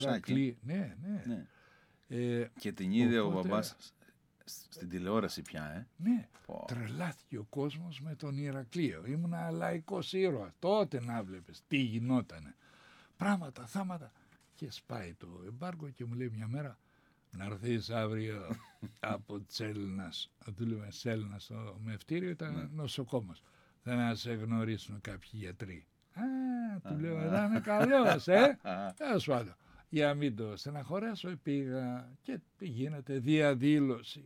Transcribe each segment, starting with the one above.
Ηρακλή, ναι. Ναι. Και την είδε ο μπαμπάς στην τηλεόραση πια, Ναι, τρελάθηκε ο κόσμος με τον Ηρακλείο. Ήμουνα λαϊκός ήρωας. Τότε να βλέπεις τι γινότανε. Πράγματα, θάματα. Και σπάει το εμπάργκο και μου λέει μια μέρα να έρθεις αύριο από Τσέλνας. Δούλευε Τσέλνα στο μευτήριο, ήταν νοσοκόμος. Θα να σε γνωρίσουν κάποιοι γιατροί. Του λέω, εδώ είναι καλός, Τέλος πάντων. Για να μην το στεναχωρέσω, πήγα και γίνεται διαδήλωση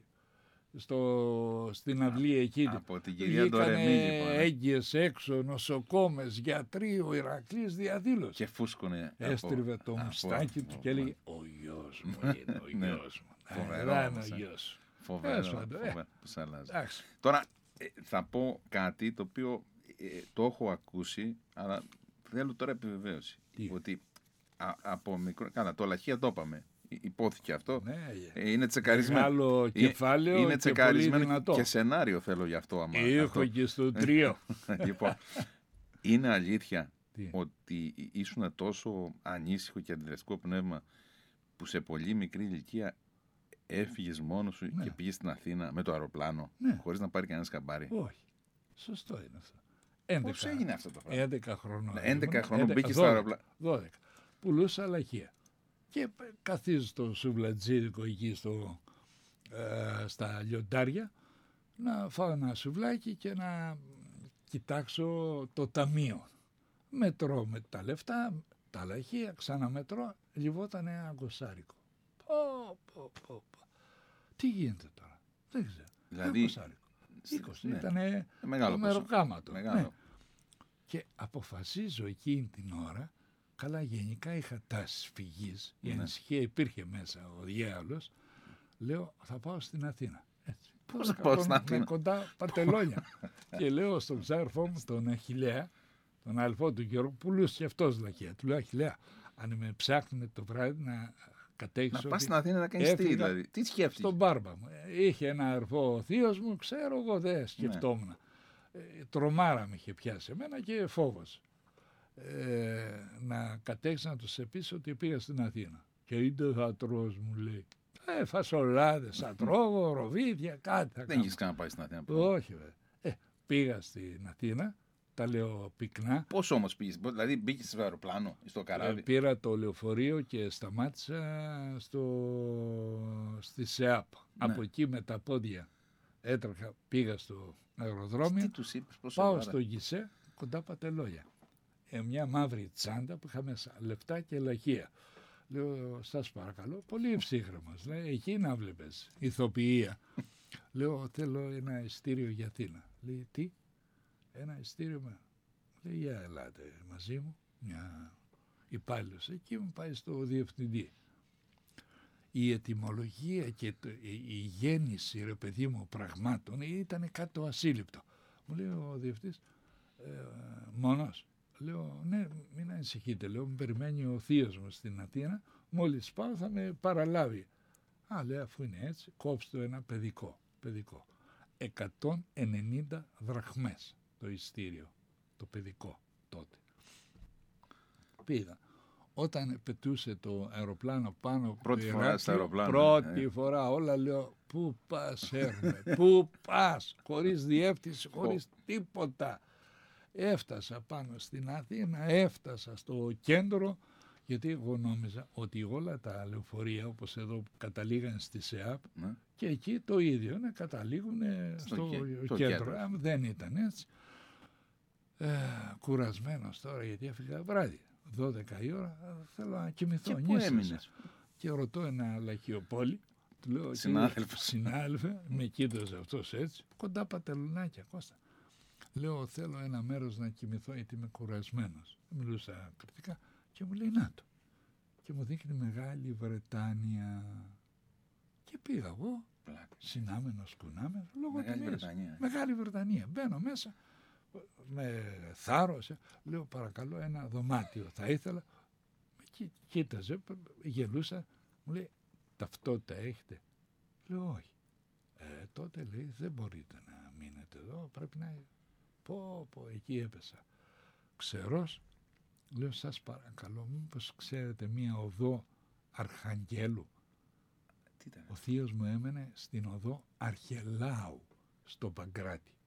στην αυλή εκεί. Από την κυρία Ντορεμή, λοιπόν. Έγκυες έξω, νοσοκόμες, γιατροί, ο Ηρακλής διαδήλωση. Και φούσκωνε. Έστριβε το μουστάκι του και έλεγε, ο γιος μου είναι ο γιος μου. Φοβερό. Φοβερό. Τώρα θα πω κάτι το οποίο το έχω ακούσει, αλλά θέλω τώρα επιβεβαίωση. Ότι από μικρό. Καλά, το Λαχεία το είπαμε. Υπόθηκε αυτό. Είναι τσεκαρισμένο. Μεγάλο κεφάλαιο. Είναι τσεκαρισμένο και σενάριο θέλω γι' αυτό. Έχω και στο 3. Λοιπόν, είναι αλήθεια ότι ήσουν τόσο ανήσυχο και αντιδραστικό πνεύμα που σε πολύ μικρή ηλικία έφυγες μόνος σου και πήγες στην Αθήνα με το αεροπλάνο χωρίς να πάρει κανένας καμπάρι? Όχι. Σωστό είναι αυτό. Πώς έγινε αυτό το πράγμα? 11 χρονών. 11 χρονών μπήκε στο αεροπλάνο. 12. Πουλούσα λαχεία. Και καθίζω στο σουβλατζίδικο εκεί στα λιοντάρια να φάω ένα σουβλάκι και να κοιτάξω το ταμείο. Μετρώ με τα λεφτά, τα λαχεία, ξαναμετρώ, λιβόταν ένα γκοσάρικο. Πω. Τι γίνεται τώρα? Δεν ξέρω. Δηλαδή, 20 ήταν το μεροκάματο. Μεγάλο. Και αποφασίζω εκείνη την ώρα, καλά γενικά είχα τάσεις φυγής, η ανησυχία υπήρχε μέσα, ο διάολος, λέω θα πάω στην Αθήνα. Έτσι. Πώς θα πάω στην Αθήνα? Με κοντά Παρτελόνια. Και λέω στον ξάρφο μου, τον Αχιλλέα, τον αλφό του Γιώργου, που πουλούσε και αυτός λαχεία. Του λέω, Αχιλλέα, αν με ψάχνετε το βράδυ να κατέξω. Να πας στην Αθήνα να κάνεις τι, δηλαδή? Τι σκέφτηκες? Στον μπάρμπα μου. Είχε ένα αρφό ο θείος μου, ξέρω εγώ δεν σκεφτόμουν. Τρομάρα με είχε πιάσει εμένα και φόβος. Να κατέξω να τους σε πείσω ότι πήγα στην Αθήνα. Και είτε θα τρως, μου λέει. Φασολάδες, θα τρώγω, ροβίδια, κάτι. Δεν έχεις καν πάει στην Αθήνα? Όχι βέβαια. Πήγα στην Αθήνα, τα λέω πυκνά. Πώς όμως πήγες? Δηλαδή μπήκες στο αεροπλάνο ή στο καράβι? Πήρα το λεωφορείο και σταμάτησα στη ΣΕΑΠ. Από εκεί με τα πόδια έτρεχα, πήγα στο αεροδρόμιο. Τι τους είπες? Πάω στο γκισέ, κοντά Πατελόγια. Μια μαύρη τσάντα που είχα μέσα λεφτά και λαχεία. Λέω, σας παρακαλώ, πολύ ευσύγχρονος. Λέει, εκεί να βλέπεις, ηθοποιία. Λέω, θέλω ένα ειστήριο για Αθήνα. Λέει, τι? Ένα ειστήριο με. Λέει, για ελάτε μαζί μου. Μια υπάλληλος εκεί μου πάει στο διευθυντή. Η ετυμολογία και η γέννηση, ρε παιδί μου, πραγμάτων ήταν κάτι το ασύλληπτο. Μου λέει ο διευθυντής, μόνος? Λέω, ναι, μην ανησυχείτε, λέω, με περιμένει ο θείος μου στην Αθήνα, μόλις πάω θα με παραλάβει. Λέει, αφού είναι έτσι, κόψτε το ένα παιδικό. 190 δραχμές το ειστήριο, το παιδικό τότε. Πήγα. Όταν πετούσε το αεροπλάνο πάνω από πρώτη φορά στο αεροπλάνο. Πρώτη φορά όλα λέω, πού πας έρμε, πού πας, χωρίς διεύθυνση, χωρίς τίποτα. Έφτασα πάνω στην Αθήνα, έφτασα στο κέντρο, γιατί εγώ νόμιζα ότι όλα τα λεωφορεία όπως εδώ που καταλήγαν στη ΣΕΑΠ και εκεί το ίδιο, καταλήγουν στο κέντρο. Δεν ήταν έτσι. Κουρασμένος τώρα γιατί έφυγα βράδυ. 12 η ώρα, θέλω να κοιμηθώ. Και πού έμεινες? Και ρωτώ ένα λαχιοπόλη, του λέω, συνάδελφε, με κοίταζε αυτός έτσι, κοντά Πατελονάκια, Κώστα. Λέω, θέλω ένα μέρος να κοιμηθώ γιατί είμαι κουρασμένος. Μιλούσα κριτικά και μου λέει, να το. Και μου δείχνει Μεγάλη Βρετάνια. Και πήγα εγώ, συνάμενος, κουνάμενος, λόγω τιμής. Μεγάλη Βρετανία. Μπαίνω μέσα, με θάρρος, λέω, παρακαλώ ένα δωμάτιο θα ήθελα. Με κοίταζε, γελούσα, μου λέει, ταυτότητα έχετε? Λέω, όχι. Τότε λέει, δεν μπορείτε να μείνετε εδώ, πρέπει να... Πω, εκεί έπεσα. Ξερός, λέω, σας παρακαλώ, μήπως ξέρετε μία οδό Αρχαγγέλου. Ο θείος μου έμενε στην οδό Αρχελάου, στο Παγκράτη.